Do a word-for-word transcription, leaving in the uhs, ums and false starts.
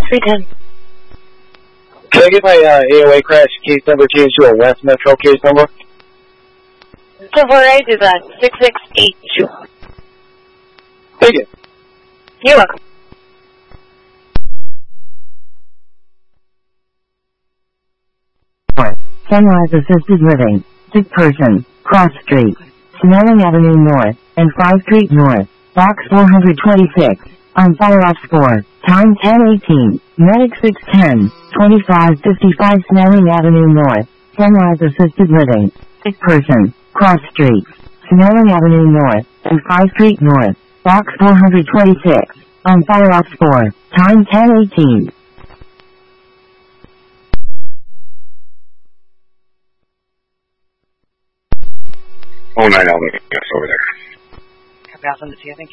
three ten. Can I get my uh, A O A crash case number changed to a West Metro case number? Silver eight is a six six eight two. Thank you. You're welcome. Sunrise Assisted Living, sick person, Cross Street, Snelling Avenue North, and five Street North, Box four twenty-six, on follow-up score, time ten eighteen, Medic six ten, twenty-five fifty-five Snelling Avenue North, Sunrise Assisted Living, sick person, Cross Street, Snelling Avenue North, and five Street North, Box four twenty-six, on follow-up score, time ten eighteen. Oh nine, I'll meet us over there. Copy, I'll send it to you. Thank you.